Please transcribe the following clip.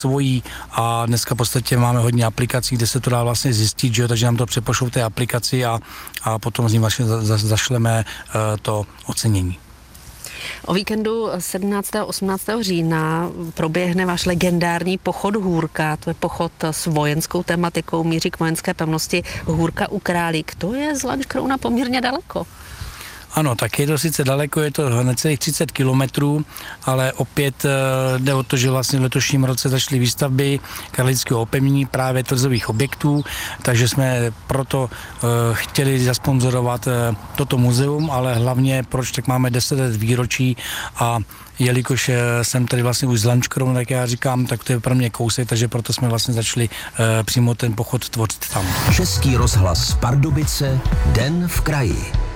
svojí a dneska v podstatě máme hodně aplikací, kde se to dá vlastně zjistit, že jo, takže nám to přepošlou té aplikaci a potom z ní vlastně zašleme to ocenění. O víkendu 17. a 18. října proběhne váš legendární pochod Hůrka, to je pochod s vojenskou tematikou, míří k vojenské pevnosti Hůrka u Králík. To je z Lanškrouna poměrně daleko. Ano, tak je to sice daleko, je to necelých 30 kilometrů, ale opět jde o to, že vlastně v letošním roce začaly výstavby karlovarského opevnění právě trzových objektů, takže jsme proto chtěli zasponzorovat toto muzeum, ale hlavně proč, tak máme 10 let výročí a jelikož jsem tady vlastně už z Lanškrouna, tak já říkám, tak to je pro mě kousek, takže proto jsme vlastně začali přímo ten pochod tvořit tam. Český rozhlas Pardubice, Den v kraji.